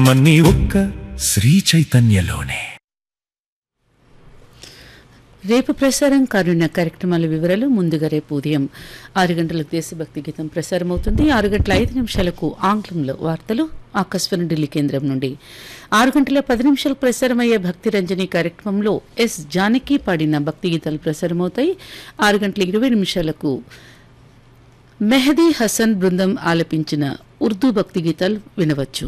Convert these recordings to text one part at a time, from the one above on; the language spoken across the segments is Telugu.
మన్ని ఒక్క శ్రీ చైతన్యలోనే. రేపు ప్రసారం కానున్న కార్యక్రమాల వివరాలు. ముందుగా రేపు ఉదయం 6 గంటలకు దేశభక్తి గీతం ప్రసారమవుతుంది. 6:05 ఆంగ్లంలో వార్తలు ఆకాశవాణి ఢిల్లీ కేంద్రం నుండి. 6:10 ప్రసారమయ్యే భక్తి రంజని కార్యక్రమంలో ఎస్ జానకి పాడిన భక్తి గీతాలు ప్రసారమవుతాయి. 6:20 మెహదీ హసన్ బృందం ఆలపించిన ఉర్దూ భక్తి గీతాలు వినవచ్చు.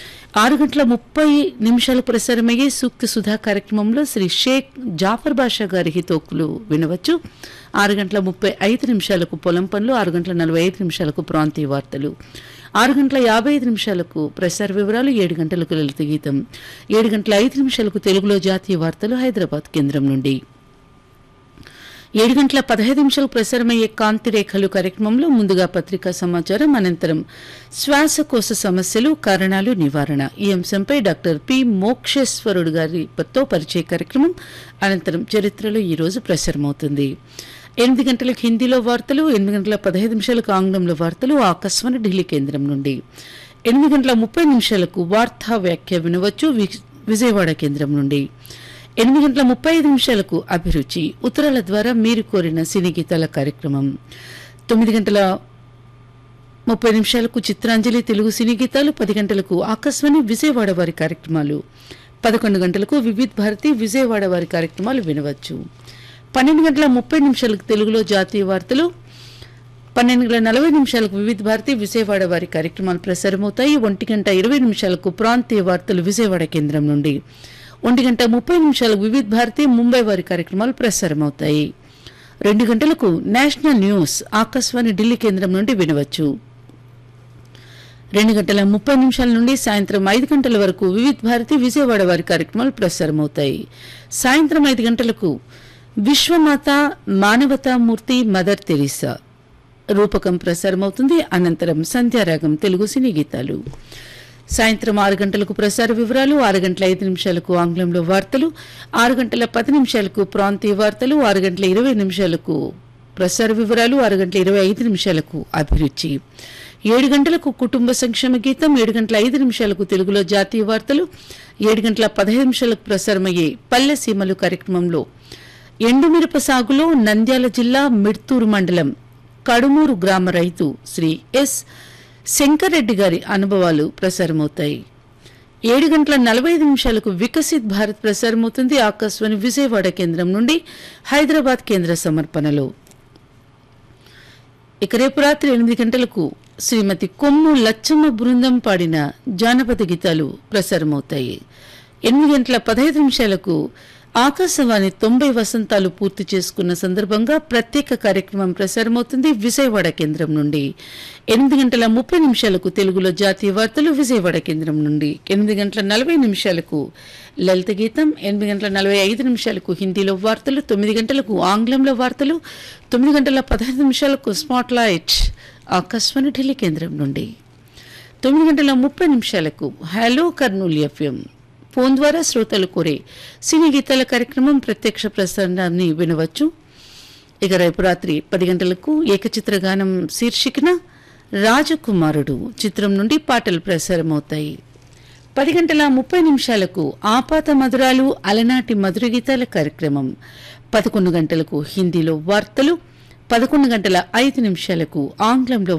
6:30 ప్రసారమయ్యే సూక్తి సుధా కార్యక్రమంలో శ్రీ షేక్ జాఫర్ బాషా గారి హితోక్కులు వినవచ్చు. 6:35 పొలం పనులు, 6:45 ప్రాంతీయ వార్తలు, 6:55 ప్రసార వివరాలు, 7 గంటలకు లలిత గీతం, 7:05 తెలుగులో జాతీయ వార్తలు హైదరాబాద్ కేంద్రం నుండి. 7:15 ప్రసారమయ్యే కాంతి రేఖలు కార్యక్రమంలో ముందుగా పత్రికా సమాచారం, అనంతరం శ్వాసకోశ సమస్యలు, కారణాలు, నివారణ ఈ అంశంపై డాక్టర్ పి మోక్షేశ్వరుడు గారితో పరిచయ కార్యక్రమం, అనంతరం చరిత్రలో ఈరోజు ప్రసారమవుతుంది. 8 గంటలకు హిందీలో వార్తలు, 8:15 ఆంగ్లంలో వార్తలు ఆకాశవాణి ఢిల్లీ కేంద్రం నుండి. 8:30 వార్తా వ్యాఖ్య వినవచ్చు విజయవాడ కేంద్రం నుండి. 8:35 అభిరుచి ఉత్తరాల ద్వారా మీరు కోరిన సినీ గీతాల కార్యక్రమం. 9:30 చిత్రాంజలి తెలుగు సినీ గీతాలు, 10 గంటలకు ఆకాశవాణి విజయవాడ వారి కార్యక్రమాలు, 11 గంటలకు వివిధ్ భారతి విజయవాడ వారి కార్యక్రమాలు వినవచ్చు. 12:30 తెలుగులో జాతీయ వార్తలు, 12:40 వివిధ భారతి విజయవాడ వారి కార్యక్రమాలు ప్రసారమవుతాయి. 1:20 ప్రాంతీయ వార్తలు విజయవాడ కేంద్రం నుండి. 1:30 వివిధ భారతి ముంబై వారి కార్యక్రమాలు ప్రసారమవుతాయి. 2 గంటలకు నేషనల్ న్యూస్ ఆకాశవాణి ఢిల్లీ కేంద్రం నుండి వినవచ్చు. 2:30 నుండి సాయంత్రం 5 గంటల వరకు వివిధ భారతి విజయవాడ వారి కార్యక్రమాలు ప్రసారమవుతాయి. సాయంత్రం 5 గంటలకు విశ్వమాత మానవతామూర్తి మదర్ తెరీసా రూపకం ప్రసారమవుతుంది. అనంతరం సంధ్యారాగం తెలుగు సినీ గీతాలు. సాయంత్రం 6 గంటలకు ప్రసార వివరాలు, 6:05 ఆంగ్లంలో వార్తలు, 6:10 ప్రాంతీయ వార్తలు, 6:20 ప్రసార వివరాలు, 6:25 అభిరుచి, 7 గంటలకు కుటుంబ సంక్షేమ గీతం, 7:05 తెలుగులో జాతీయ వార్తలు, 7:15 ప్రసారమయ్యే పల్లె సీమలు కార్యక్రమంలో ఎండుమిరప సాగులో నంద్యాల జిల్లా మిడ్తూరు మండలం కడుమూరు గ్రామ రైతు శ్రీ ఎస్ శంకర్రెడ్డి గారి అనుభవాలు ప్రసారమవుతాయి. 7:45 వికసిత్ భారత్ ప్రసారమవుతుంది ఆకాశవాణి విజయవాడ కేంద్రం నుండి హైదరాబాద్ కేంద్ర సమర్పణలో. ఇక రేపు రాత్రి 8 గంటలకు శ్రీమతి కొమ్ము లచ్చమ్మ బృందం పాడిన జానపద గీతాలు ప్రసారమవుతాయి. 8:15 ఆకాశవాణి 90 వసంతాలు పూర్తి చేసుకున్న సందర్భంగా ప్రత్యేక కార్యక్రమం ప్రసారమవుతుంది విజయవాడ కేంద్రం నుండి. 8:30 తెలుగులో జాతీయ వార్తలు విజయవాడ కేంద్రం నుండి. 8:40 లలిత గీతం, 8:45 హిందీలో వార్తలు, 9 గంటలకు ఆంగ్లంలో వార్తలు, 9:15 స్పాట్ లైట్ ఆకాశవాణి ఢిల్లీ కేంద్రం నుండి. 9:30 హలో కర్నూలు ఎఫ్ఎం ఫోన్ ద్వారా శ్రోతలు కోరే సినీ గీతాల కార్యక్రమం ప్రత్యక్ష ప్రసారాన్ని వినవచ్చు. ఇక రేపు రాత్రి 10 గంటలకు ఏకచిత్ర గానం శీర్షికన రాజకుమారుడు చిత్రం నుండి పాటలు ప్రసారమవుతాయి. 10:30 ఆపాత మధురాలు అలనాటి మధుర గీతాల కార్యక్రమం. 11 గంటలకు హిందీలో వార్తలు, 11:05 ఆంగ్లంలో